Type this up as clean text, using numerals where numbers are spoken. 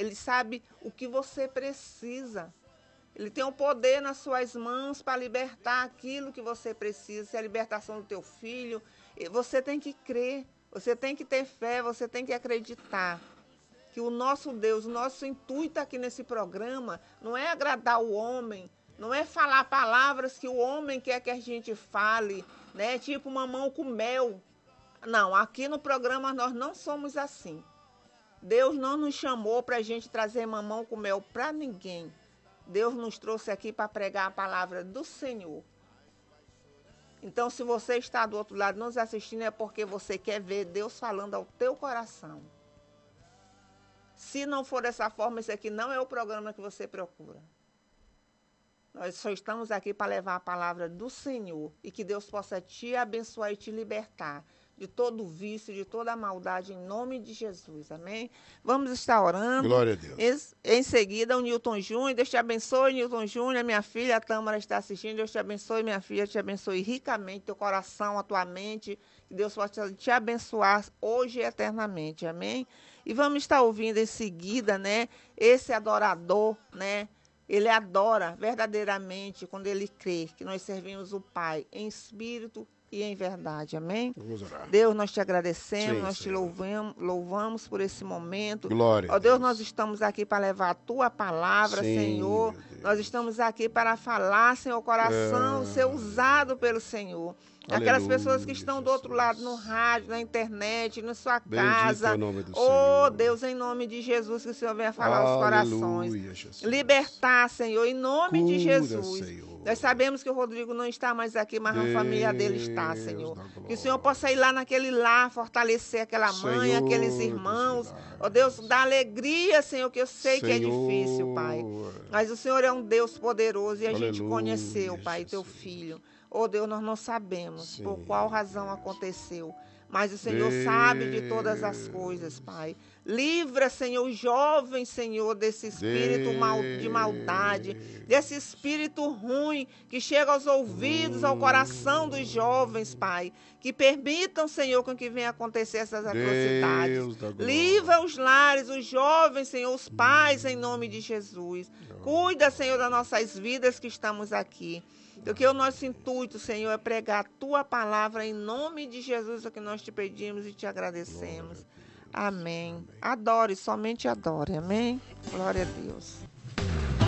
Ele sabe o que você precisa. Ele tem o poder nas suas mãos para libertar aquilo que você precisa, se é a libertação do teu filho. Você tem que crer, você tem que ter fé, você tem que acreditar que o nosso Deus, o nosso intuito aqui nesse programa não é agradar o homem, não é falar palavras que o homem quer que a gente fale, né? Tipo mamão com mel. Não, aqui no programa nós não somos assim. Deus não nos chamou para a gente trazer mamão com mel para ninguém. Deus nos trouxe aqui para pregar a palavra do Senhor. Então, se você está do outro lado nos assistindo, é porque você quer ver Deus falando ao teu coração. Se não for dessa forma, esse aqui não é o programa que você procura. Nós só estamos aqui para levar a palavra do Senhor e que Deus possa te abençoar e te libertar de todo vício, de toda a maldade, em nome de Jesus, amém? Vamos estar orando. Glória a Deus. Em seguida, o Nilton Júnior, Deus te abençoe, Nilton Júnior, minha filha, a Tâmara está assistindo, Deus te abençoe, minha filha, te abençoe ricamente, teu coração, a tua mente, que Deus possa te abençoar hoje e eternamente, amém? E vamos estar ouvindo em seguida, né, esse adorador, né, ele adora verdadeiramente quando ele crê que nós servimos o Pai em espírito e em verdade, amém? Vamos orar. Deus, nós te agradecemos, Sim, nós te Senhor. louvamos por esse momento. Glória a Ó Deus, Deus. nós estamos aqui para levar a tua palavra, Sim, Senhor. meu Deus. Nós estamos aqui para falar, Senhor, o coração ser usado pelo Senhor. Aquelas pessoas que estão do outro lado no rádio, na internet, na sua casa. Bendito é o nome do Oh, Senhor. Deus, em nome de Jesus, que o Senhor venha falar aos corações. Aleluia, Jesus. Libertar, Senhor, em nome de Cura, Jesus. Senhor. Nós sabemos que o Rodrigo não está mais aqui, mas a família dele está, Deus Senhor. da Que o Senhor possa ir lá naquele lar, fortalecer aquela mãe, Senhor aqueles dos irmãos. milagres. Ó Deus, dá alegria, Senhor, que eu sei que é difícil, Pai. Mas o Senhor é um Deus poderoso e a gente Aleluia, conheceu, Pai, teu Jesus. filho. Ó Deus, nós não sabemos Sim, por qual razão Deus. aconteceu. Mas o Senhor sabe de todas as coisas, Pai. Livra, Senhor, os jovens, Senhor, desse espírito de maldade, desse espírito ruim que chega aos ouvidos, ao coração dos jovens, Pai. Que permitam, Senhor, com que venha acontecer essas atrocidades. Deus da glória. Livra os lares, os jovens, Senhor, os pais, em nome de Jesus. Cuida, Senhor, das nossas vidas que estamos aqui. Porque o nosso intuito, Senhor, é pregar a tua palavra em nome de Jesus, é o que nós te pedimos e te agradecemos. Amém. Adore, somente adore. Amém. Glória a Deus.